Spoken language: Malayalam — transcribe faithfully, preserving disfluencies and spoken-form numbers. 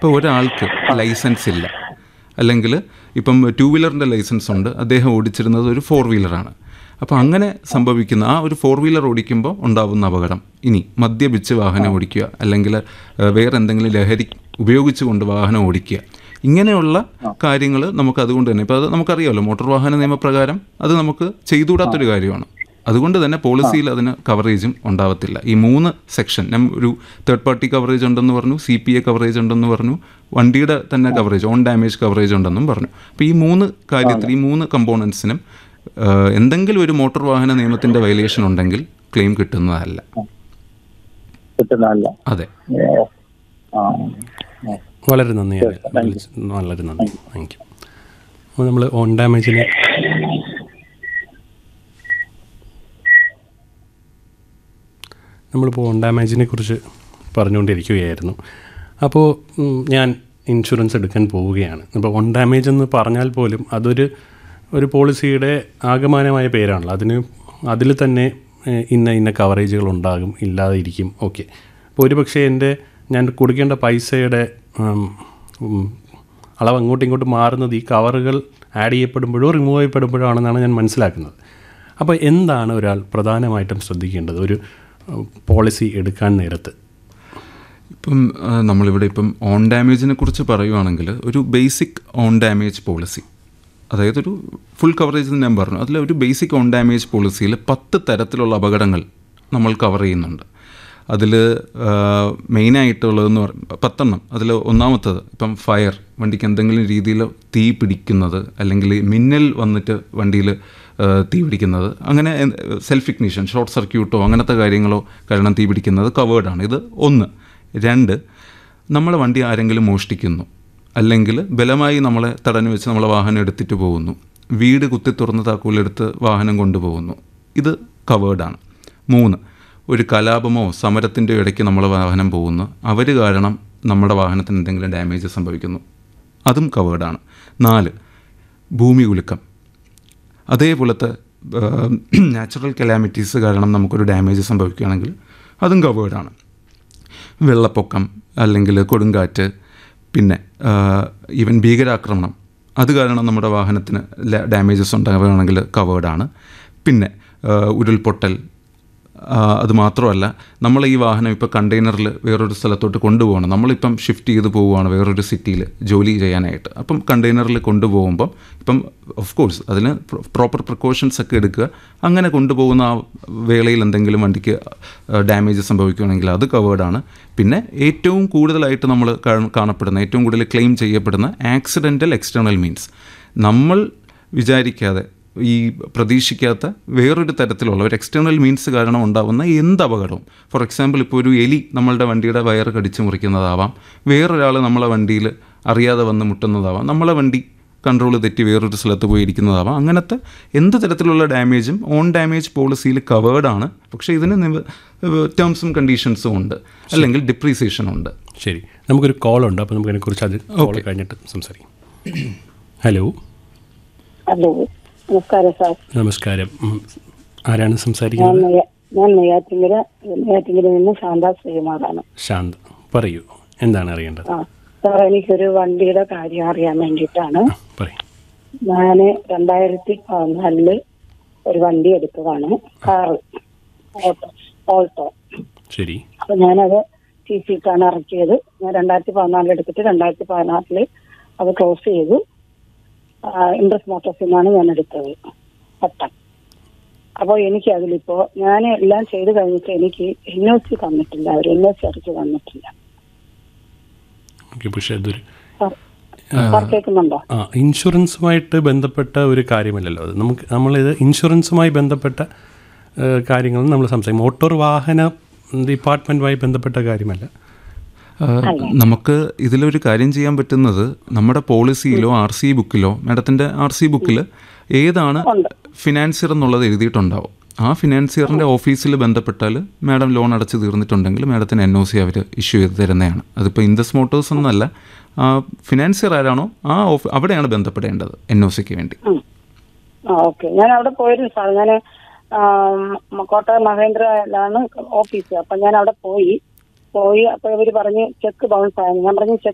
ഇപ്പോൾ ഒരാൾക്ക് ലൈസൻസ് ഇല്ല, അല്ലെങ്കിൽ ഇപ്പം ടു വീലറിൻ്റെ ലൈസൻസ് ഉണ്ട്, അദ്ദേഹം ഓടിച്ചിരുന്നത് ഒരു ഫോർ വീലറാണ്. അപ്പോൾ അങ്ങനെ സംഭവിക്കുന്ന ആ ഒരു ഫോർ വീലർ ഓടിക്കുമ്പോൾ ഉണ്ടാകുന്ന അപകടം, ഇനി മദ്യപിച്ച് വാഹനം ഓടിക്കുക അല്ലെങ്കിൽ വേറെ എന്തെങ്കിലും ലഹരി ഉപയോഗിച്ചുകൊണ്ട് വാഹനം ഓടിക്കുക, ഇങ്ങനെയുള്ള കാര്യങ്ങൾ നമുക്ക് അതുകൊണ്ട് തന്നെ ഇപ്പോൾ അത് നമുക്കറിയാമല്ലോ, മോട്ടോർ വാഹന നിയമപ്രകാരം അത് നമുക്ക് ചെയ്തുകൂടാത്തൊരു കാര്യമാണ്. അതുകൊണ്ട് തന്നെ പോളിസിയിൽ അതിന് കവറേജും ഉണ്ടാവത്തില്ല. ഈ മൂന്ന് സെക്ഷൻ, ഞാൻ ഒരു തേർഡ് പാർട്ടി കവറേജ് ഉണ്ടെന്ന് പറഞ്ഞു, സി പി എ കവറേജ് ഉണ്ടെന്ന് പറഞ്ഞു, വണ്ടിയുടെ തന്നെ കവറേജ്, ഓൺ ഡാമേജ് കവറേജ് ഉണ്ടെന്നും പറഞ്ഞു. അപ്പോൾ ഈ മൂന്ന് കാര്യത്തിൽ, ഈ മൂന്ന് കമ്പോണൻസിനും എന്തെങ്കിലും ഒരു മോട്ടോർ വാഹന നിയമത്തിൻ്റെ വയലേഷൻ ഉണ്ടെങ്കിൽ ക്ലെയിം കിട്ടുന്നതല്ല. അതെ. വളരെ നന്ദി, വളരെ നന്ദി, താങ്ക് യു. അപ്പോൾ നമ്മൾ ഓൺ ഡാമേജിന് നമ്മളിപ്പോൾ ഓൺ ഡാമേജിനെ കുറിച്ച് പറഞ്ഞുകൊണ്ടിരിക്കുകയായിരുന്നു. അപ്പോൾ ഞാൻ ഇൻഷുറൻസ് എടുക്കാൻ പോവുകയാണ്. അപ്പോൾ ഓൺ ഡാമേജ് എന്ന് പറഞ്ഞാൽ പോലും അതൊരു ഒരു പോളിസിയുടെ ആകമാനമായ പേരാണല്ലോ. അതിന് അതിൽ തന്നെ ഇന്ന ഇന്ന കവറേജുകൾ ഉണ്ടാകും, ഇല്ലാതെ ഇരിക്കും. ഓക്കെ, അപ്പോൾ ഒരു പക്ഷേ എൻ്റെ ഞാൻ കൊടുക്കേണ്ട പൈസയുടെ അളവ് അങ്ങോട്ടും ഇങ്ങോട്ടും മാറുന്നത് ഈ കവറുകൾ ആഡ് ചെയ്യപ്പെടുമ്പോഴോ റിമൂവ് ചെയ്യപ്പെടുമ്പോഴോ ആണെന്നാണ് ഞാൻ മനസ്സിലാക്കുന്നത്. അപ്പോൾ എന്താണ് ഒരാൾ പ്രധാനമായിട്ടും ശ്രദ്ധിക്കേണ്ടത് ഒരു പോളിസി എടുക്കാൻ നേരത്ത്? ഇപ്പം നമ്മളിവിടെ ഇപ്പം ഓൺ ഡാമേജിനെ കുറിച്ച് പറയുവാണെങ്കിൽ, ഒരു ബേസിക് ഓൺ ഡാമേജ് പോളിസി, അതായത് ഒരു ഫുൾ കവറേജ് ഞാൻ പറഞ്ഞു, അതിൽ ഒരു ബേസിക് ഓൺ ഡാമേജ് പോളിസിയിൽ പത്ത് തരത്തിലുള്ള അപകടങ്ങൾ നമ്മൾ കവർ ചെയ്യുന്നുണ്ട്. അതിൽ മെയിനായിട്ടുള്ളതെന്ന് പറ പത്തെണ്ണം. അതിൽ ഒന്നാമത്തത് ഇപ്പം ഫയർ, വണ്ടിക്ക് എന്തെങ്കിലും രീതിയിൽ തീ പിടിക്കുന്നത്, അല്ലെങ്കിൽ മിന്നൽ വന്നിട്ട് വണ്ടിയിൽ തീ പിടിക്കുന്നത്, അങ്ങനെ സെൽഫ് ഇഗ്നിഷൻ, ഷോർട്ട് സർക്യൂട്ടോ അങ്ങനത്തെ കാര്യങ്ങളോ കാരണം തീ പിടിക്കുന്നത് കവേർഡാണ്. ഇത് ഒന്ന്. രണ്ട്, നമ്മളെ വണ്ടി ആരെങ്കിലും മോഷ്ടിക്കുന്നു, അല്ലെങ്കിൽ ബലമായി നമ്മളെ തടഞ്ഞു വെച്ച് നമ്മളെ വാഹനം എടുത്തിട്ട് പോകുന്നു, വീട് കുത്തി തുറന്ന് താക്കോലെടുത്ത് വാഹനം കൊണ്ടുപോകുന്നു, ഇത് കവേർഡാണ്. മൂന്ന്, ഒരു കലാപമോ സമരത്തിൻ്റെ ഇടയ്ക്ക് നമ്മളെ വാഹനം പോകുന്നു, അവർ കാരണം നമ്മുടെ വാഹനത്തിന് എന്തെങ്കിലും ഡാമേജ് സംഭവിക്കുന്നു, അതും കവേർഡാണ്. നാല്, ഭൂമി കുലുക്കം, അതേപോലത്തെ നാച്ചുറൽ കലാമിറ്റീസ് കാരണം നമുക്കൊരു ഡാമേജ് സംഭവിക്കുകയാണെങ്കിൽ അതും കവേർഡാണ്. വെള്ളപ്പൊക്കം അല്ലെങ്കിൽ കൊടുങ്കാറ്റ്, പിന്നെ ഈവൻ ഭീകരാക്രമണം, അത് കാരണം നമ്മുടെ വാഹനത്തിന് ഡാമേജസ് ഉണ്ടാവുകയാണെങ്കിൽ കവേർഡാണ്. പിന്നെ ഉരുൾപൊട്ടൽ, അതുമാത്രമല്ല നമ്മൾ ഈ വാഹനം ഇപ്പോൾ കണ്ടെയ്നറിൽ വേറൊരു സ്ഥലത്തോട്ട് കൊണ്ടുപോകണം, നമ്മളിപ്പം ഷിഫ്റ്റ് ചെയ്ത് പോവുകയാണ് വേറൊരു സിറ്റിയിൽ ജോലി ചെയ്യാനായിട്ട്. അപ്പം കണ്ടെയ്നറിൽ കൊണ്ടുപോകുമ്പം ഇപ്പം ഓഫ് കോഴ്സ് അതിന് പ്രോപ്പർ പ്രിക്കോഷൻസ് ഒക്കെ എടുക്കുക. അങ്ങനെ കൊണ്ടുപോകുന്ന ആ വേളയിൽ എന്തെങ്കിലും വണ്ടിക്ക് ഡാമേജ് സംഭവിക്കുകയാണെങ്കിൽ അത് കവേർഡാണ്. പിന്നെ ഏറ്റവും കൂടുതലായിട്ട് നമ്മൾ കാണപ്പെടുന്ന, ഏറ്റവും കൂടുതൽ ക്ലെയിം ചെയ്യപ്പെടുന്ന ആക്സിഡൻ്റൽ എക്സ്റ്റേണൽ മീൻസ്, നമ്മൾ വിചാരിക്കാതെ ഈ പ്രതീക്ഷിക്കാത്ത വേറൊരു തരത്തിലുള്ള ഒരു എക്സ്റ്റേണൽ മീൻസ് കാരണം ഉണ്ടാകുന്ന എന്ത് അപകടവും, ഫോർ എക്സാമ്പിൾ ഇപ്പോൾ ഒരു എലി നമ്മളുടെ വണ്ടിയുടെ വയർ കടിച്ച് മുറിക്കുന്നതാവാം, വേറൊരാൾ നമ്മളെ വണ്ടിയിൽ അറിയാതെ വന്ന് മുട്ടുന്നതാവാം, നമ്മളെ വണ്ടി കൺട്രോൾ തെറ്റി വേറൊരു സ്ഥലത്ത് പോയി ഇരിക്കുന്നതാവാം. അങ്ങനത്തെ എന്ത് തരത്തിലുള്ള ഡാമേജും ഓൺ ഡാമേജ് പോളിസിയിൽ കവേർഡാണ്. പക്ഷേ ഇതിന് ടേംസും കണ്ടീഷൻസും ഉണ്ട്, അല്ലെങ്കിൽ ഡിപ്രീസിയേഷൻ ഉണ്ട്. ശരി, നമുക്കൊരു കോളുണ്ട്, അപ്പോൾ നമുക്ക് അതിനെക്കുറിച്ച് അത് കോൾ കഴിഞ്ഞിട്ട് സംസാരിക്കാം. ഹലോ. ഹലോ, നമസ്കാരം സാർ. നമസ്കാരം, ആരാണ് സംസാരിക്കുന്നത്? ഞാൻ നെയ്യാറ്റിങ്കര നെയ്യാറ്റിങ്കരയിൽ നിന്ന് ശാന്ത ശ്രീകുമാറാണ്. ശാന്ത, പറയൂ, എന്താണ് അറിയേണ്ടത്? ആ സാർ, എനിക്കൊരു വണ്ടിയുടെ കാര്യം അറിയാൻ വേണ്ടിയിട്ടാണ്. പറയൂ. ഞാൻ രണ്ടായിരത്തി പതിനാലില് ഒരു വണ്ടി എടുത്തതാണ്, കാറ്, ഓൾട്ടോ. ശരി. അപ്പൊ ഞാനത് ടി സിക്കാണ് ഇറക്കിയത്. ഞാൻ രണ്ടായിരത്തി പതിനാലിൽ എടുത്തിട്ട് രണ്ടായിരത്തി പതിനാറില് അത് ക്ലോസ് ചെയ്തു. ഇൻട്രസ്റ്റ് മോട്ടോഴ്സിൽ നിന്നാണ് ഞാൻ എടുത്തത്, പട്ടം. അപ്പോൾ എനിക്ക് അതിലിപ്പോ ഞാൻ എല്ലാം ചെയ്ത് കഴിഞ്ഞിട്ട് എനിക്ക് എൻ ഒ സി തന്നിട്ടില്ല, അവർ എൻ ഒ സി അടിച്ച് തന്നിട്ടില്ല. കേൾക്കുന്നുണ്ടോ? ആ, ഇൻഷുറൻസുമായിട്ട് ബന്ധപ്പെട്ട ഒരു കാര്യമല്ലല്ലോ അത്. നമുക്ക് നമ്മളിത് ഇൻഷുറൻസുമായി ബന്ധപ്പെട്ട കാര്യങ്ങൾ നമ്മൾ സംസാരിക്കും, മോട്ടോർ വാഹന ഡിപ്പാർട്ട്മെൻറ്റുമായി ബന്ധപ്പെട്ട കാര്യമല്ല. നമുക്ക് ഇതിലൊരു കാര്യം ചെയ്യാൻ പറ്റുന്നത്, നമ്മുടെ പോളിസിയിലോ ആർ സി ബുക്കിലോ, മാഡത്തിൻ്റെ ആർ സി ബുക്കിൽ ഏതാണ് ഫിനാൻസിയർ എന്നുള്ളത് എഴുതിയിട്ടുണ്ടാവും. ആ ഫിനാൻസിയറിൻ്റെ ഓഫീസിൽ ബന്ധപ്പെട്ടാൽ മാഡം ലോൺ അടച്ച് തീർന്നിട്ടുണ്ടെങ്കിൽ മാഡത്തിന് എൻ ഒ സി അവർ ഇഷ്യൂ ചെയ്ത് തരുന്നതാണ്. അതിപ്പോൾ ഇൻഡസ് മോട്ടോഴ്സ് എന്നല്ല, ഫിനാൻസിയർ ആരാണോ ആ ഓഫ് അവിടെയാണ് ബന്ധപ്പെടേണ്ടത് എൻ ഒ സിക്ക് വേണ്ടി. ഓക്കെ, ഞാൻ അവിടെ പോയിരുന്നു സാർ. ഞാൻ കോട്ടയം മഹേന്ദ്രയിലാണ് ഓഫീസ്. അപ്പം ഞാൻ അവിടെ പോയി പോയി അപ്പോൾ ഇവർ പറഞ്ഞ് ചെക്ക് ബൗൺസ് ആയെന്ന്. ഞാൻ പറഞ്ഞു